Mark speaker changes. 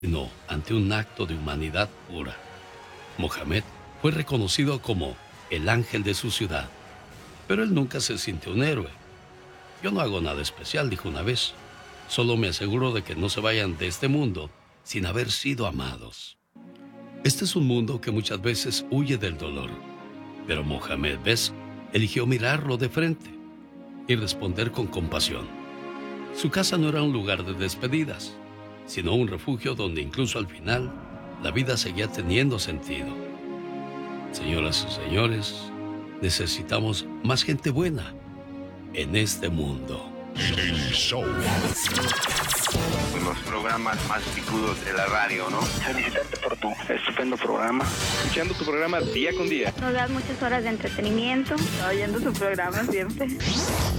Speaker 1: sino ante un acto de humanidad pura. Mohamed fue reconocido como el ángel de su ciudad, pero él nunca se sintió un héroe. Yo no hago nada especial, dijo una vez. Solo me aseguro de que no se vayan de este mundo sin haber sido amados. Este es un mundo que muchas veces huye del dolor, pero Mohamed Bes eligió mirarlo de frente y responder con compasión. Su casa no era un lugar de despedidas, sino un refugio donde incluso al final la vida seguía teniendo sentido. Señoras y señores, necesitamos más gente buena en este mundo.
Speaker 2: El show.
Speaker 3: Los programas más picudos de la radio, ¿no?
Speaker 4: Felicitarte por tu estupendo programa.
Speaker 5: Escuchando tu programa día con día.
Speaker 6: Nos das muchas horas de entretenimiento.
Speaker 7: Oyendo tu programa siempre.